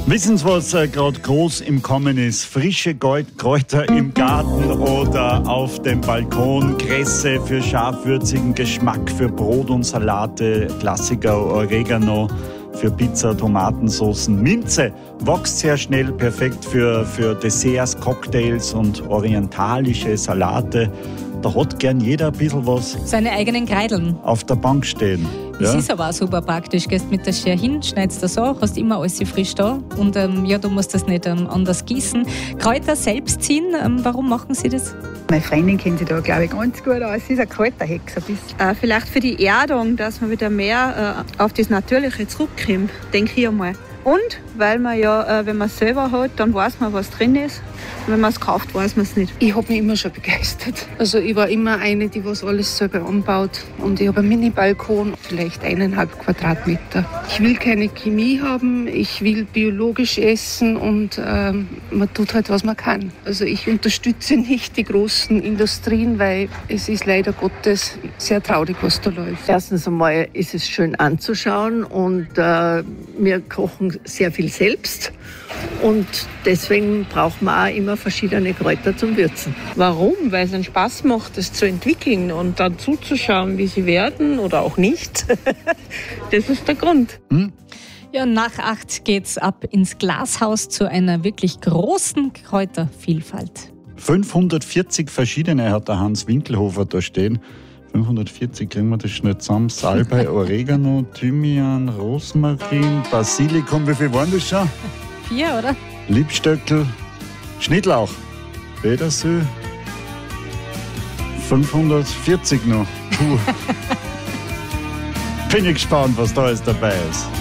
Wissen Sie, was gerade groß im Kommen ist? Frische Kräuter im Garten oder auf dem Balkon, Kresse für scharfwürzigen Geschmack, für Brot und Salate, Klassiker, Oregano für Pizza, Tomatensoßen. Minze wächst sehr schnell, perfekt für Desserts, Cocktails und orientalische Salate. Da hat gern jeder ein bisschen was. Seine eigenen Kreideln. Auf der Bank stehen. Das ist aber auch super praktisch. Gehst mit der Schere hin, schneidest das an, hast immer alles frisch da. Und du musst das nicht anders gießen. Kräuter selbst ziehen, warum machen Sie das? Meine Freundin kennt sich da, glaube ich, ganz gut aus. Sie ist eine Kräuterhexe. Vielleicht für die Erdung, dass man wieder mehr auf das Natürliche zurückkommt, denke ich einmal. Und weil man ja, wenn man es selber hat, dann weiß man, was drin ist. Und wenn man es kauft, weiß man es nicht. Ich habe mich immer schon begeistert. Also ich war immer eine, die was alles selber anbaut. Und ich habe einen Mini-Balkon, vielleicht 1,5 Quadratmeter. Ich will keine Chemie haben, ich will biologisch essen und man tut halt, was man kann. Also ich unterstütze nicht die großen Industrien, weil es ist leider Gottes sehr traurig, was da läuft. Erstens einmal ist es schön anzuschauen und wir kochen sehr viel selbst. Und deswegen braucht man auch immer verschiedene Kräuter zum Würzen. Warum? Weil es einen Spaß macht, es zu entwickeln und dann zuzuschauen, wie sie werden oder auch nicht. Das ist der Grund. Ja, nach 8 geht's ab ins Glashaus zu einer wirklich großen Kräutervielfalt. 540 verschiedene hat der Hans Winkelhofer da stehen. 540 kriegen wir das schnell zusammen. Salbei, Oregano, Thymian, Rosmarin, Basilikum. Wie viel waren das schon? 4, oder? Liebstöckel, Schnittlauch, Petersil, 540 noch. Puh. Bin ich gespannt, was da alles dabei ist.